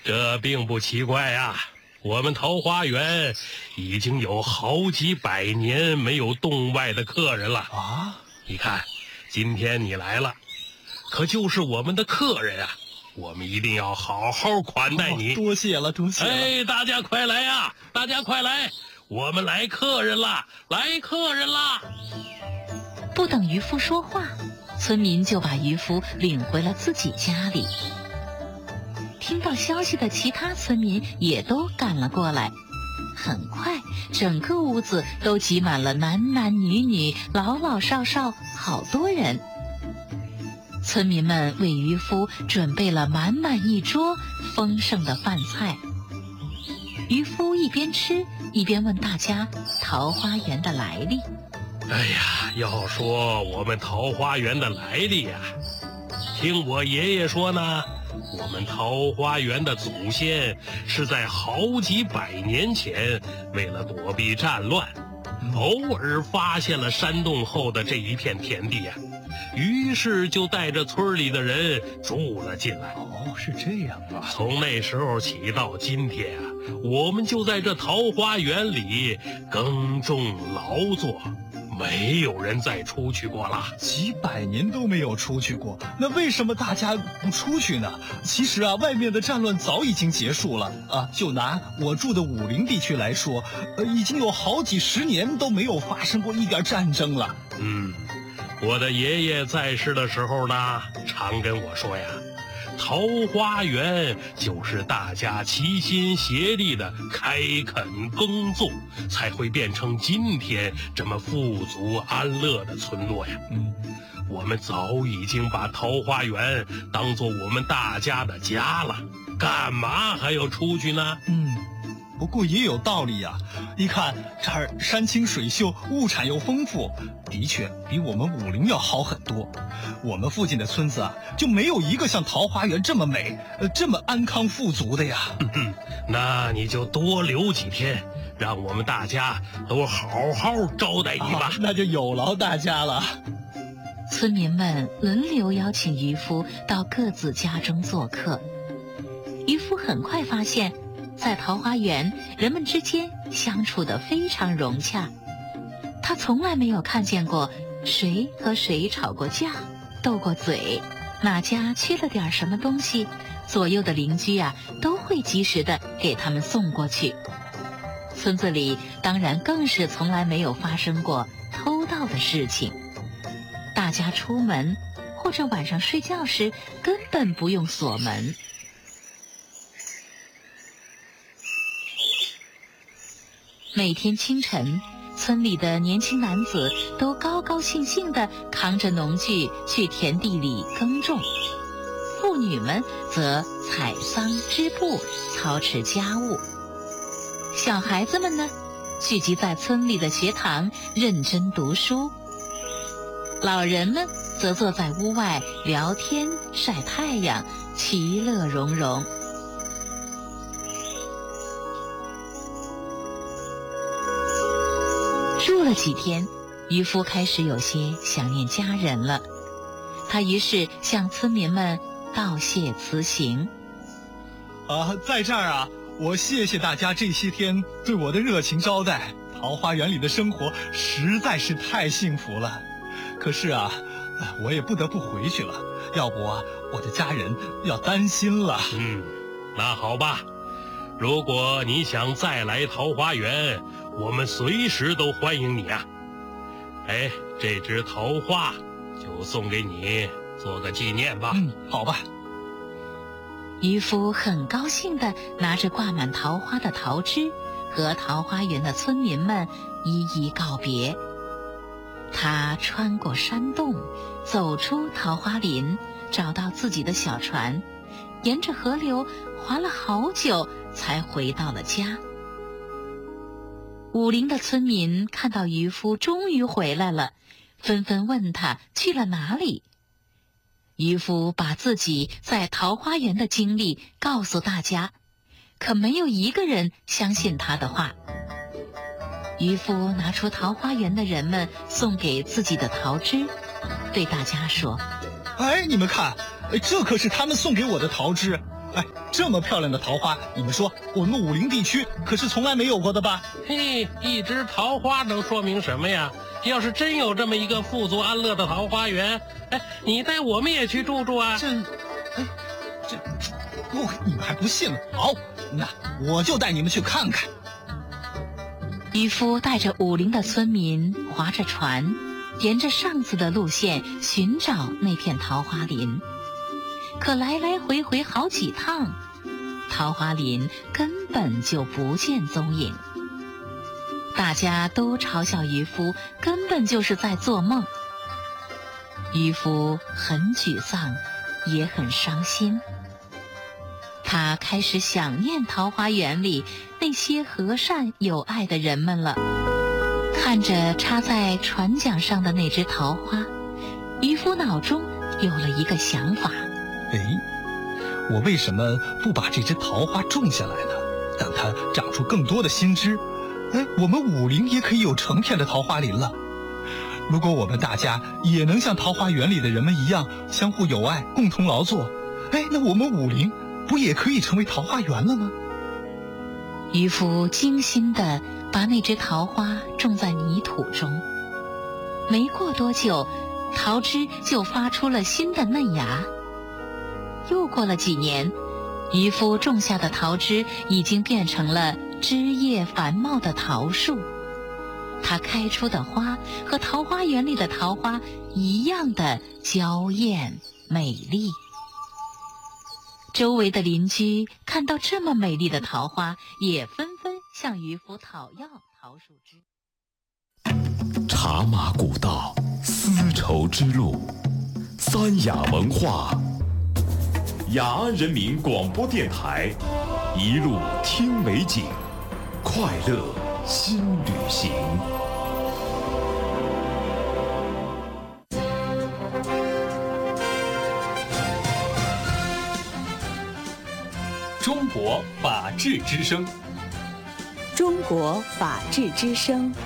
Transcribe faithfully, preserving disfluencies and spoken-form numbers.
这并不奇怪呀。我们桃花源已经有好几百年没有洞外的客人了啊！ 你看，今天你来了，可就是我们的客人啊，我们一定要好好款待你。 哦、多谢了，多谢了！ 哎，大家快来呀！大家快来，我们来客人啦！来客人啦！ 不等渔夫说话，村民就把渔夫领回了自己家里。听到消息的其他村民也都赶了过来，很快整个屋子都挤满了男男女女、老老少少，好多人。村民们为渔夫准备了满满一桌丰盛的饭菜。渔夫一边吃一边问大家桃花源的来历。 哎呀，要说我们桃花源的来历呀、啊，听我爷爷说呢，我们桃花源的祖先是在好几百年前为了躲避战乱，偶尔发现了山洞后的这一片田地啊，于是就带着村里的人住了进来。 哦，是这样啊。 从那时候起到今天啊，我们就在这桃花源里耕种劳作，没有人再出去过了。 几百年都没有出去过，那为什么大家不出去呢？其实啊，外面的战乱早已经结束了啊。就拿我住的武陵地区来说，呃，已经有好几十年都没有发生过一点战争了。 嗯，我的爷爷在世的时候呢，常跟我说呀，桃花源就是大家齐心协力的开垦耕作，才会变成今天这么富足安乐的村落呀。 嗯， 我们早已经把桃花源当作我们大家的家了，干嘛还要出去呢？ 嗯，不过也有道理呀、啊。你看这儿山清水秀，物产又丰富，的确比我们武陵要好很多。我们附近的村子啊，就没有一个像桃花源这么美，呃，这么安康富足的呀。 嗯，那你就多留几天，让我们大家都好好招待你吧。 啊、那就有劳大家了。 村民们轮流邀请渔夫到各自家中做客。渔夫很快发现，在桃花源，人们之间相处得非常融洽。他从来没有看见过谁和谁吵过架、斗过嘴，哪家缺了点什么东西，左右的邻居啊都会及时的给他们送过去。村子里当然更是从来没有发生过偷盗的事情。大家出门或者晚上睡觉时根本不用锁门。每天清晨，村里的年轻男子都高高兴兴地扛着农具去田地里耕种，妇女们则采桑织布，操持家务。小孩子们呢，聚集在村里的学堂认真读书，老人们则坐在屋外聊天晒太阳，其乐融融。住了几天，渔夫开始有些想念家人了。他于是向村民们道谢辞行。 啊，在这儿啊，我谢谢大家这些天对我的热情招待。桃花源里的生活实在是太幸福了。可是啊，我也不得不回去了，要不啊，我的家人要担心了。 嗯，那好吧，如果你想再来桃花源，我们随时都欢迎你啊！哎，这枝桃花就送给你，做个纪念吧。 嗯，好吧。 渔夫很高兴地拿着挂满桃花的桃枝，和桃花源的村民们一一告别。他穿过山洞，走出桃花林，找到自己的小船，沿着河流划了好久，才回到了家。武陵的村民看到渔夫终于回来了，纷纷问他去了哪里。渔夫把自己在桃花源的经历告诉大家，可没有一个人相信他的话。渔夫拿出桃花源的人们送给自己的桃枝，对大家说： 哎，你们看，这可是他们送给我的桃枝， 哎，这么漂亮的桃花，你们说我们武陵地区可是从来没有过的吧？ 嘿，一枝桃花能说明什么呀？要是真有这么一个富足安乐的桃花源，哎，你带我们也去住住啊！ 这，哎，这，不，你们还不信了？好，那我就带你们去看看。 渔夫带着武陵的村民划着船，沿着上次的路线寻找那片桃花林。可来来回回好几趟，桃花林根本就不见踪影。大家都嘲笑渔夫根本就是在做梦。渔夫很沮丧，也很伤心。他开始想念桃花源里那些和善有爱的人们了。看着插在船桨上的那只桃花，渔夫脑中有了一个想法。 哎，我为什么不把这只桃花种下来呢？等它长出更多的新枝，哎，我们武陵也可以有成片的桃花林了。如果我们大家也能像桃花源里的人们一样相互友爱，共同劳作，哎，那我们武陵不也可以成为桃花源了吗？ 渔夫精心地把那只桃花种在泥土中，没过多久，桃枝就发出了新的嫩芽。又过了几年，渔夫种下的桃枝已经变成了枝叶繁茂的桃树，它开出的花和桃花源里的桃花一样的娇艳美丽。周围的邻居看到这么美丽的桃花，也纷纷向渔夫讨要桃树枝。 茶马古道，丝绸之路，三雅文化，雅安人民广播电台，一路听美景，快乐新旅行。 中国法治之声， 中国法治之声。